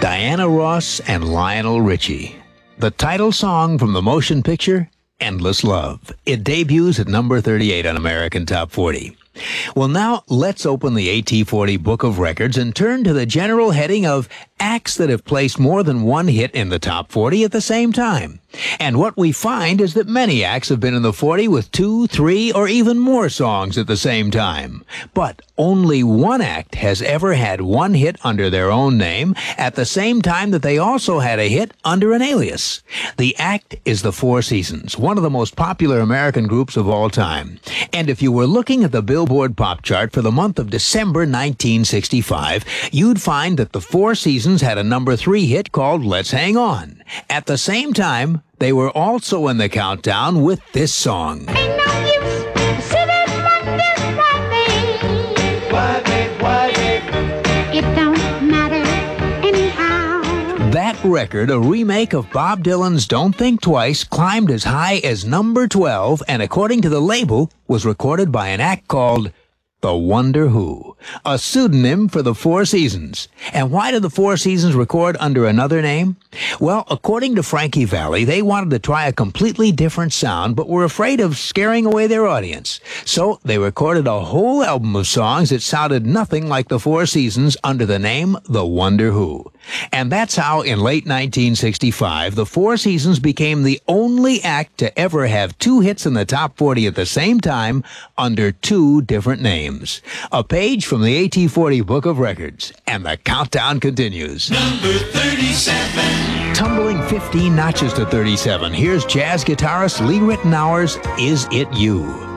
Diana Ross and Lionel Richie. The title song from the motion picture, Endless Love. It debuts at number 38 on American Top 40. Well, now let's open the AT40 Book of Records and turn to the general heading of acts that have placed more than one hit in the top 40 at the same time. And what we find is that many acts have been in the 40 with 2, 3, or even more songs at the same time. But only one act has ever had one hit under their own name at the same time that they also had a hit under an alias. The act is the Four Seasons, one of the most popular American groups of all time. And if you were looking at the Billboard Pop Chart for the month of December 1965, you'd find that the Four Seasons had a number 3 hit called Let's Hang On. At the same time, they were also in the countdown with this song. Ain't no use sitting like this, why, babe? It don't matter anyhow. That record, a remake of Bob Dylan's Don't Think Twice, climbed as high as number 12 and, according to the label, was recorded by an act called The Wonder Who, a pseudonym for the Four Seasons. And why did the Four Seasons record under another name? Well, according to Frankie Valli, they wanted to try a completely different sound, but were afraid of scaring away their audience. So they recorded a whole album of songs that sounded nothing like the Four Seasons under the name The Wonder Who. And that's how, in late 1965, the Four Seasons became the only act to ever have 2 hits in the top 40 at the same time under 2 different names. A page from the AT40 Book of Records. And the countdown continues. Number 37. Tumbling 15 notches to 37, here's jazz guitarist Lee Ritenour's Is It You?